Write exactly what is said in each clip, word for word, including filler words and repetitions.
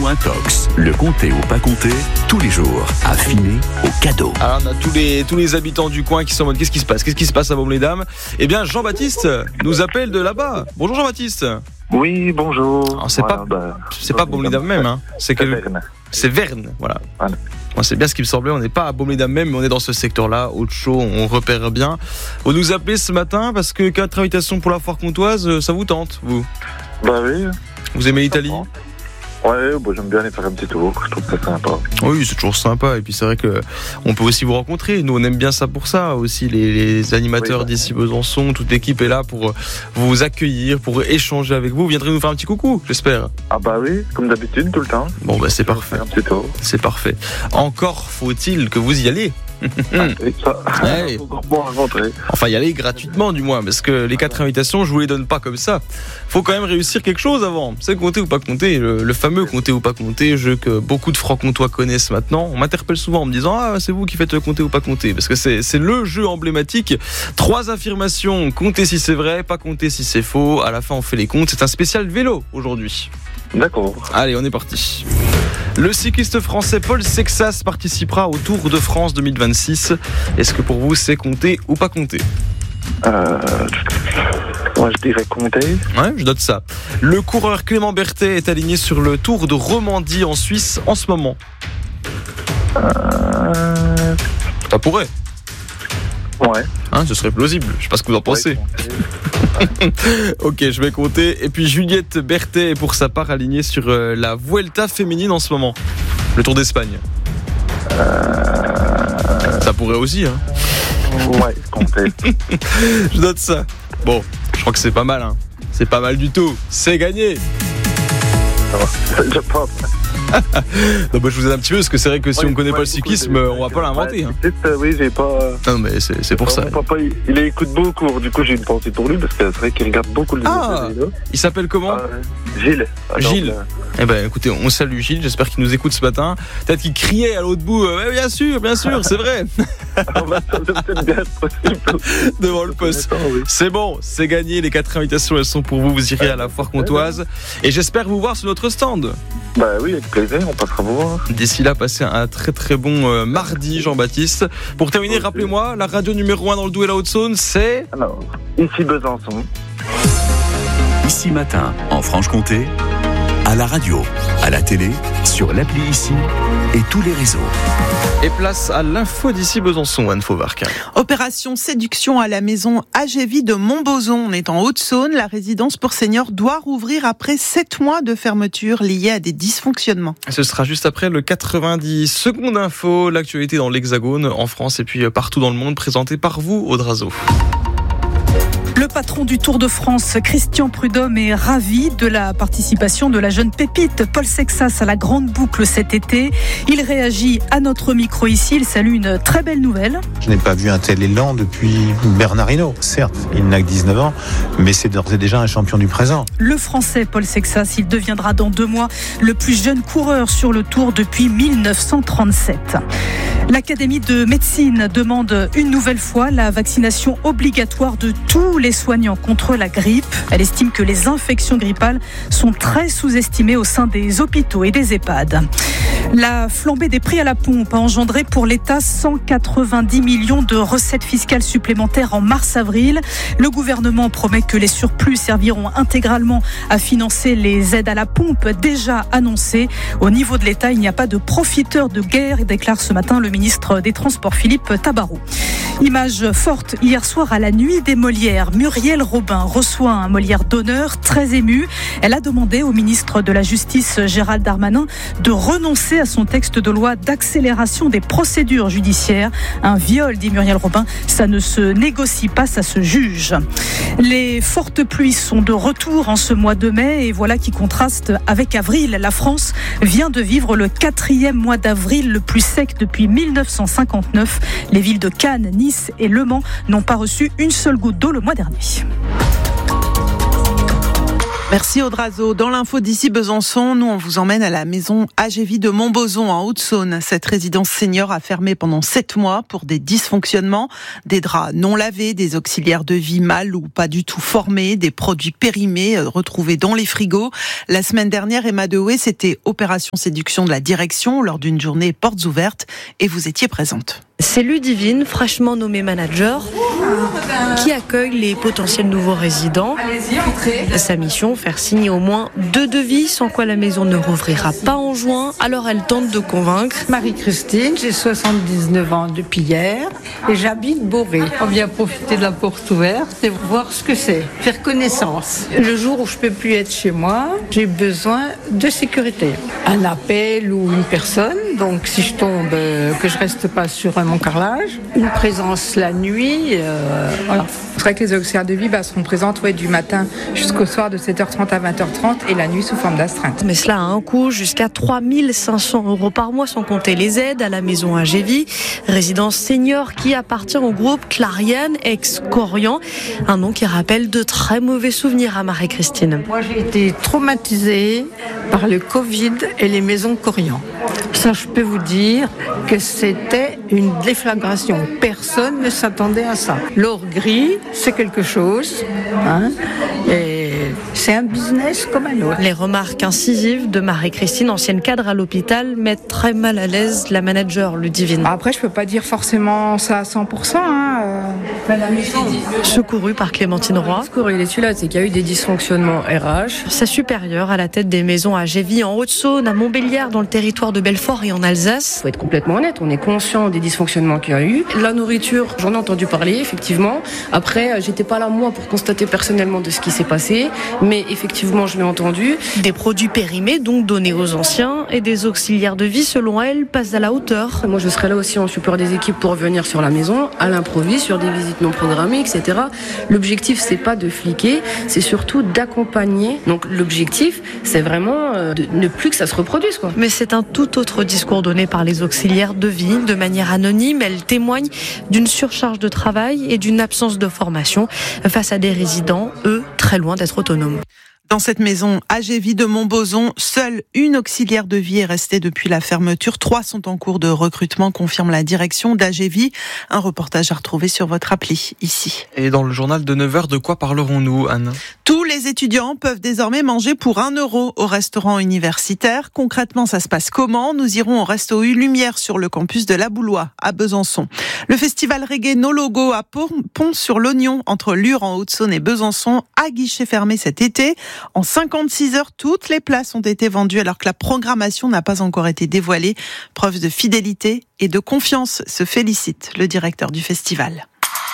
ou Intox. Le compter ou pas compter, tous les jours, affiné au cadeau. Alors on a tous les, tous les habitants du coin qui sont en mode qu'est-ce qui se passe Qu'est-ce qui se passe à Baume-les-Dames? Eh bien Jean-Baptiste nous appelle de là-bas. Bonjour Jean-Baptiste. Oui, bonjour. Alors, c'est voilà, pas, bah, c'est pas Baume-les-Dames même, hein. C'est, que, Verne. c'est Verne, voilà. Voilà. Moi, c'est bien ce qui me semblait, on n'est pas à Baume-les-Dames même, mais on est dans ce secteur-là, Haute-Chaux, on repère bien. Vous nous appelez ce matin parce que quatre invitations pour la foire comtoise, ça vous tente, vous? Bah oui. Vous aimez l'Italie? Ouais, bah, j'aime bien aller faire un petit tour, je trouve ça sympa. Oui, c'est toujours sympa, et puis c'est vrai que on peut aussi vous rencontrer, nous on aime bien ça pour ça, aussi les, les animateurs oui, bah. d'ici Besançon, toute l'équipe est là pour vous accueillir, pour échanger avec vous. Vous viendrez nous faire un petit coucou, j'espère. Ah bah oui, comme d'habitude, tout le temps. Bon bah c'est parfait. Un petit tour. C'est parfait. Encore faut-il que vous y allez. Ah, et ça, ouais. faut encore bon rencontrer. Enfin y aller gratuitement du moins, parce que les quatre invitations je vous les donne pas comme ça. Faut quand même réussir quelque chose avant. C'est compter ou pas compter, le, le fameux compter ou pas compter, jeu que beaucoup de francs-comtois connaissent maintenant. On m'interpelle souvent en me disant ah c'est vous qui faites compter ou pas compter, parce que c'est, c'est le jeu emblématique. Trois affirmations, compter si c'est vrai, pas compter si c'est faux. À la fin on fait les comptes. C'est un spécial vélo aujourd'hui. D'accord. Allez, on est parti. Le cycliste français Paul Sexas participera au Tour de France deux mille vingt-six. Est-ce que pour vous, c'est compter ou pas compter ? euh, Moi, je dirais compter. Ouais, je note ça. Le coureur Clément Berthet est aligné sur le Tour de Romandie en Suisse en ce moment. Euh... Ça pourrait. Ouais. Hein, ce serait plausible. Je sais pas ce que vous en pensez. Ouais, ok, je vais compter. Et puis Juliette Berthet est pour sa part alignée sur euh, la Vuelta féminine en ce moment. Le Tour d'Espagne. Euh... Ça pourrait aussi, hein. Ouais, compter. Je note ça. Bon, je crois que c'est pas mal, hein. C'est pas mal du tout. C'est gagné. Je pense. Non, bah, je vous aide un petit peu parce que c'est vrai que si oui, on ne connaît pas le cyclisme, on va pas l'inventer. Hein. Oui, j'ai pas. Non, mais c'est, c'est pour ça. Mon papa, il, il écoute beaucoup. Du coup, j'ai une pensée pour lui parce que c'est vrai qu'il regarde beaucoup le ah, vidéo. Il s'appelle comment euh, Gilles. Alors, Gilles. Euh... Eh ben, écoutez, on salue Gilles. J'espère qu'il nous écoute ce matin. Peut-être qu'il criait à l'autre bout. Eh, bien sûr, bien sûr, c'est vrai. Devant le poste. Oui. C'est bon, c'est gagné. Les quatre invitations, elles sont pour vous. Vous irez à la foire comtoise. Et j'espère vous voir sur notre stand. Bah oui, avec plaisir, on passera vous voir. D'ici là, passez un très très bon euh, mardi, Jean-Baptiste. Pour terminer, okay. Rappelez-moi, la radio numéro un dans le Doubs et la Haute-Saône, c'est... Alors, ici Besançon. Ici Matin, en Franche-Comté, à la radio, à la télé, sur l'appli Ici et tous les réseaux. Et place à l'info d'ici Besançon, Anne Fauvarc. Opération séduction à la maison A G V de Montbozon. On est en Haute-Saône. La résidence pour seniors doit rouvrir après sept mois de fermeture liés à des dysfonctionnements. Ce sera juste après le quatre-vingt-dix secondes info. L'actualité dans l'Hexagone, en France et puis partout dans le monde, présentée par vous, Aude Razo. Le patron du Tour de France, Christian Prudhomme, est ravi de la participation de la jeune pépite Paul Sexas à la Grande Boucle cet été. Il réagit à notre micro ici. Il salue une très belle nouvelle. Je n'ai pas vu un tel élan depuis Bernard Hinault. Certes, il n'a que dix-neuf ans, mais c'est d'ores et déjà un champion du présent. Le Français Paul Sexas, il deviendra dans deux mois le plus jeune coureur sur le Tour depuis dix-neuf cent trente-sept. L'Académie de médecine demande une nouvelle fois la vaccination obligatoire de tous les soignants contre la grippe. Elle estime que les infections grippales sont très sous-estimées au sein des hôpitaux et des EHPAD. La flambée des prix à la pompe a engendré pour l'État cent quatre-vingt-dix millions de recettes fiscales supplémentaires en mars-avril. Le gouvernement promet que les surplus serviront intégralement à financer les aides à la pompe déjà annoncées. Au niveau de l'État, il n'y a pas de profiteurs de guerre, déclare ce matin le ministre des Transports Philippe Tabarot. Image forte hier soir à la Nuit des Molières. Muriel Robin reçoit un Molière d'honneur, très émue. Elle a demandé au ministre de la Justice Gérald Darmanin de renoncer à son texte de loi d'accélération des procédures judiciaires. Un viol, dit Muriel Robin, ça ne se négocie pas, ça se juge. Les fortes pluies sont de retour en ce mois de mai et voilà qui contraste avec avril. La France vient de vivre le quatrième mois d'avril le plus sec depuis dix-neuf cent cinquante-neuf. Les villes de Cannes, Nice et Le Mans n'ont pas reçu une seule goutte d'eau le mois dernier. Merci Audrazo. Dans l'info d'ici Besançon, nous on vous emmène à la maison A G V de Montbozon en Haute-Saône. Cette résidence senior a fermé pendant sept mois pour des dysfonctionnements, des draps non lavés, des auxiliaires de vie mal ou pas du tout formés, des produits périmés retrouvés dans les frigos. La semaine dernière, Emma Dehoué, c'était opération séduction de la direction lors d'une journée portes ouvertes et vous étiez présente. C'est Ludivine, fraîchement nommée manager, qui accueille les potentiels nouveaux résidents. Sa mission, faire signer au moins deux devis, sans quoi la maison ne rouvrira pas en juin. Alors elle tente de convaincre. Marie-Christine, j'ai soixante-dix-neuf ans depuis hier et j'habite Boré. On vient profiter de la porte ouverte et voir ce que c'est, faire connaissance. Le jour où je peux plus être chez moi, j'ai besoin de sécurité. Un appel ou une personne, donc si je tombe, euh, que je reste pas sur un mon carrelage, une présence la nuit, euh, voilà. C'est vrai que les auxiliaires de vie bah, seront présentes ouais, du matin jusqu'au soir de sept heures trente à vingt heures trente et la nuit sous forme d'astreinte. Mais cela a un coût, jusqu'à trois mille cinq cents euros par mois sans compter les aides à la maison A G V, résidence senior qui appartient au groupe Clariane, ex-Corian, un nom qui rappelle de très mauvais souvenirs à Marie-Christine. Moi j'ai été traumatisée par le Covid et les maisons Corian. Ça je peux vous dire que c'était une déflagration. Personne ne s'attendait à ça. L'or gris, c'est quelque chose, hein, et c'est un business comme un autre. Les remarques incisives de Marie-Christine, ancienne cadre à l'hôpital, mettent très mal à l'aise la manager Ludivine. Après, je peux pas dire forcément ça à cent pour cent. Hein, euh... la maison. Secourue par Clémentine Roy. Secourue, il est celui-là, c'est qu'il y a eu des dysfonctionnements R H. Sa supérieure à la tête des maisons A G V en Haute-Saône, à Montbéliard, dans le territoire de Belfort et en Alsace. Faut être complètement honnête, on est conscient des dysfonctionnements qu'il y a eu. La nourriture, j'en ai entendu parler, effectivement. Après, j'étais pas là, moi, pour constater personnellement de ce qui s'est passé, mais effectivement, je l'ai entendu. Des produits périmés, donc donnés aux anciens, et des auxiliaires de vie, selon elle, passent à la hauteur. Moi, je serai là aussi en support des équipes pour venir sur la maison, à l'improviste, sur des visites non programmées, et cetera. L'objectif, c'est pas de fliquer, c'est surtout d'accompagner. Donc, l'objectif, c'est vraiment de ne plus que ça se reproduise, quoi. Mais c'est un tout autre discours donné par les auxiliaires de vie. De manière anonyme, elles témoignent d'une surcharge de travail et d'une absence de formation face à des résidents, eux, très loin d'être autonomes. Dans cette maison A G V de Montbozon, seule une auxiliaire de vie est restée depuis la fermeture. Trois sont en cours de recrutement, confirme la direction d'A G V. Un reportage à retrouver sur votre appli, ici. Et dans le journal de neuf heures, de quoi parlerons-nous, Anne ? Tous les étudiants peuvent désormais manger pour un euro au restaurant universitaire. Concrètement, ça se passe comment ? Nous irons au Resto U Lumière sur le campus de la Boulois, à Besançon. Le festival reggae No Logo à Pont-sur-l'Oignon, entre Lure en Haute-Saône et Besançon, à guichet fermé cet été. En cinquante-six heures, toutes les places ont été vendues alors que la programmation n'a pas encore été dévoilée. Preuve de fidélité et de confiance, se félicite le directeur du festival.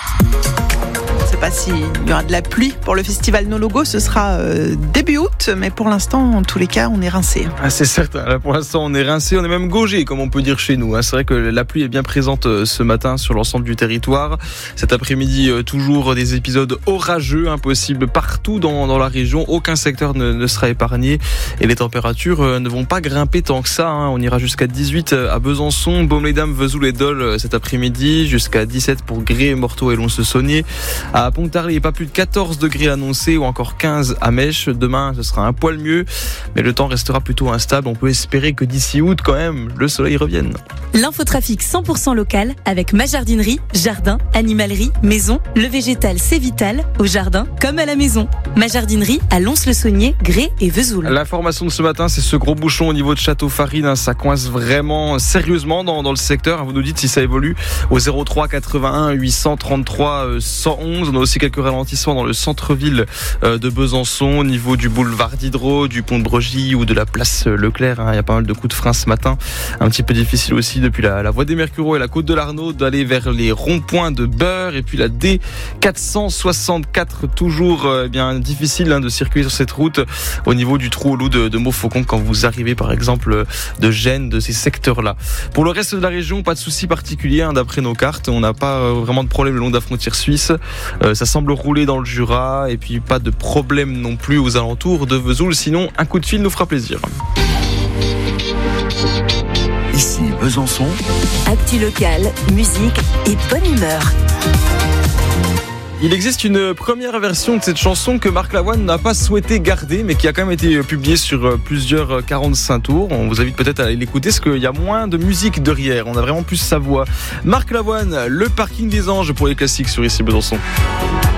Je ne sais pas s'il y aura de la pluie pour le festival No Logo, ce sera euh, début août, mais pour l'instant, en tous les cas, on est rincé. Ah, c'est certain, là pour l'instant on est rincé, on est même gaugé comme on peut dire chez nous. C'est vrai que la pluie est bien présente ce matin sur l'ensemble du territoire. Cet après-midi, toujours des épisodes orageux, impossibles partout dans, dans la région. Aucun secteur ne, ne sera épargné et les températures ne vont pas grimper tant que ça. Hein. On ira jusqu'à dix-huit à Besançon, Baume-les-Dames, Vesoul et Dole cet après-midi, jusqu'à dix-sept pour Gré, Morteau et Lons-le-Saunier. À Pontarlier, pas plus de quatorze degrés annoncés ou encore quinze à Mèche. Demain, ce sera un poil mieux, mais le temps restera plutôt instable. On peut espérer que d'ici août, quand même, le soleil revienne. L'infotrafic cent pour cent local avec ma jardinerie, jardin, animalerie, maison. Le végétal, c'est vital, au jardin comme à la maison. Ma jardinerie à Lons-le-Saunier, Gré et Vesoul. L'information de ce matin, c'est ce gros bouchon au niveau de Château-Farine. Ça coince vraiment sérieusement dans, dans le secteur. Vous nous dites si ça évolue au zéro trois quatre-vingt-un huit cent trente-trois cent onze. On a aussi quelques ralentissements dans le centre-ville de Besançon, au niveau du boulevard Diderot, du pont de Brogy ou de la place Leclerc. Il y a pas mal de coups de frein ce matin. Un petit peu difficile aussi depuis la, la voie des Mercureaux et la côte de l'Arnaud d'aller vers les ronds-points de Beurre. Et puis la D quatre cent soixante-quatre, toujours eh bien difficile hein, de circuler sur cette route au niveau du trou au loup de, de Montfaucon quand vous arrivez par exemple de Gênes, de ces secteurs-là. Pour le reste de la région, pas de soucis particuliers hein, d'après nos cartes. On n'a pas vraiment de problème le long de la frontière suisse. Euh, ça semble rouler dans le Jura et puis pas de problème non plus aux alentours de Vesoul. Sinon, un coup de fil nous fera plaisir. Ici Besançon. Actu local, musique et bonne humeur. Il existe une première version de cette chanson que Marc Lavoine n'a pas souhaité garder, mais qui a quand même été publiée sur plusieurs quarante-cinq tours. On vous invite peut-être à aller l'écouter, parce qu'il y a moins de musique derrière. On a vraiment plus sa voix. Marc Lavoine, Le Parking des Anges pour les classiques sur Ici Besançon.